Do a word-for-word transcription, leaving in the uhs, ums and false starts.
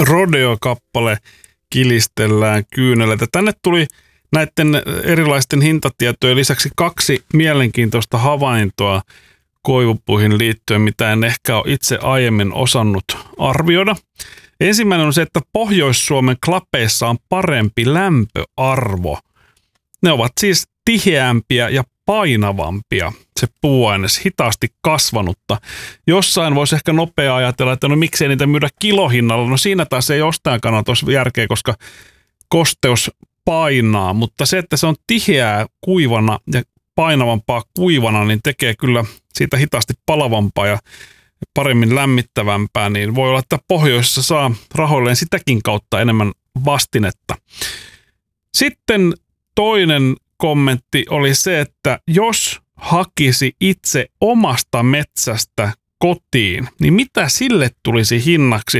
Rodeo-kappale Kilistellään kyyneleitä. Tänne tuli näiden erilaisten hintatietojen lisäksi kaksi mielenkiintoista havaintoa koivupuihin liittyen, mitä en ehkä ole itse aiemmin osannut arvioida. Ensimmäinen on se, että Pohjois-Suomen klapeissa on parempi lämpöarvo. Ne ovat siis tiheämpiä ja painavampia, se puuaines, hitaasti kasvanutta. Jossain voisi ehkä nopea ajatella, että no miksei niitä myydä kilohinnalla. No siinä taas ei ostajan kannalta olisi järkeä, koska kosteus painaa, mutta se, että se on tiheää kuivana ja painavampaa kuivana, niin tekee kyllä siitä hitaasti palavampaa ja paremmin lämmittävämpää, niin voi olla, että pohjoisessa saa rahoilleen sitäkin kautta enemmän vastinetta. Sitten toinen kommentti oli se, että jos hakisi itse omasta metsästä kotiin, niin mitä sille tulisi hinnaksi?